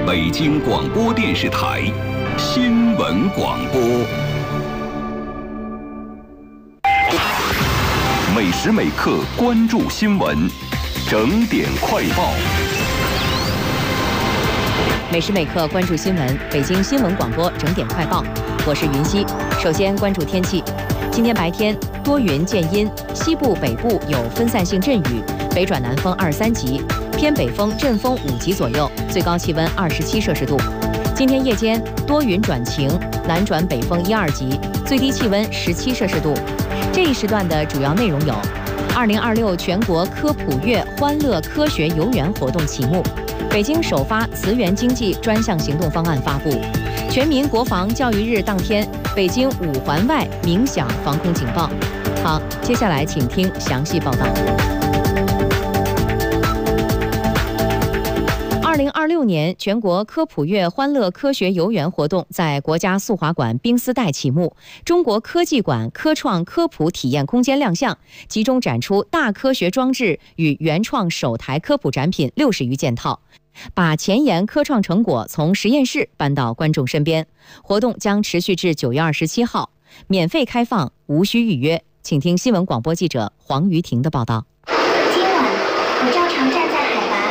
北京广播电视台新闻广播。每时每刻关注新闻，整点快报。 每时每刻关注新闻，北京新闻广播整点快报，我是云溪。首先关注天气，今天白天多云见阴，西部、北部有分散性阵雨，北转南风2、3级，偏北风阵风5级左右，最高气温27摄氏度。今天夜间多云转晴，南转北风1、2级，最低气温17摄氏度。这一时段的主要内容有：2026全国科普月欢乐科学游园活动启幕，北京首发磁源经济专项行动方案发布，全民国防教育日当天，北京5环外鸣响防空警报。好，接下来请听详细报道。2026年全国科普月欢乐科学游园活动在国家速滑馆冰丝带启幕，中国科技馆科创科普体验空间亮相，集中展出大科学装置与原创首台科普展品60余件套，把前沿科创成果从实验室搬到观众身边。活动将持续至9月27号，免费开放，无需预约。请听新闻广播记者黄瑜婷的报道。 今晚，我照常站在海拔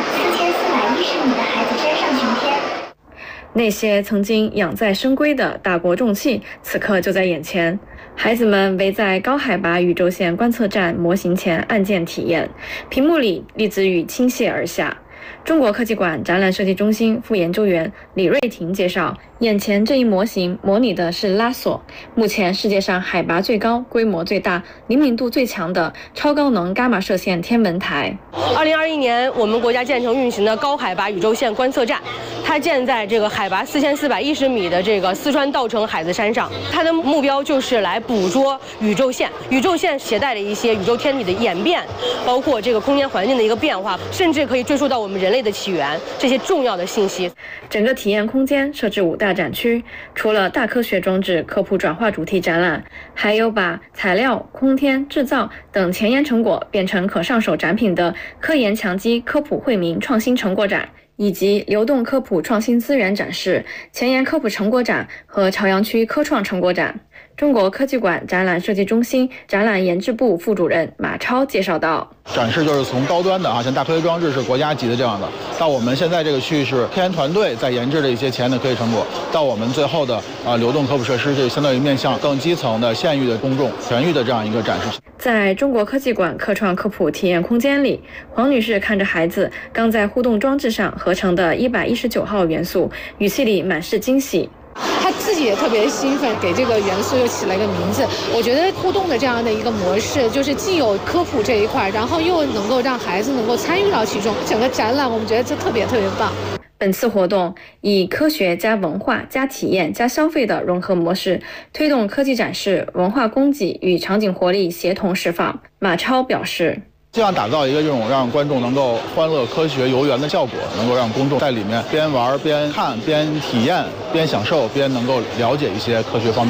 4410米的孩子身上巡天。 那些曾经养在深闺的大国重器，此刻就在眼前。孩子们围在高海拔宇宙线观测站模型前按键体验，屏幕里粒子雨倾泻而下。中国科技馆展览设计中心副研究员李瑞婷介绍，眼前这一模型模拟的是拉索，目前世界上海拔最高、规模最大、灵敏度最强的超高能伽马射线天文台。 2021年，我们国家建成运行的高海拔宇宙线观测站，它建在这个海拔4410米的这个四川稻城海子山上。它的目标就是来捕捉宇宙线，宇宙线携带了一些宇宙天体的演变，包括这个空间环境的一个变化，甚至可以追溯到我们人类的起源，这些重要的信息。 整个体验空间设置5大展区，除了大科学装置科普转化主题展览，还有把材料、空天、制造等前沿成果变成可上手展品的科研强基科普惠民创新成果展，以及流动科普创新资源展示、前沿科普成果展和朝阳区科创成果展。中国科技馆展览设计中心展览研制部副主任马超介绍道， 展示就是从高端的像大科学装置是国家级的这样的，到我们现在这个区域是科研团队在研制的一些前沿的科技成果，到我们最后的流动科普设施，这相当于面向更基层的县域的公众全域的这样一个展示。 在中国科技馆科创科普体验空间里，黄女士看着孩子刚在互动装置上合成的119号元素，语气里满是惊喜。 他自己也特别兴奋，给这个元素又起了一个名字。我觉得互动的这样的一个模式，就是既有科普这一块，然后又能够让孩子能够参与到其中。整个展览我们觉得这特别棒。 本次活动以科学加文化加体验加消费的融合模式，推动科技展示、文化供给与场景活力协同释放。马超表示， 希望打造一个这种让观众能够欢乐科学游园的效果，能够让公众在里面边玩边看边体验边享受边能够了解一些科学方面。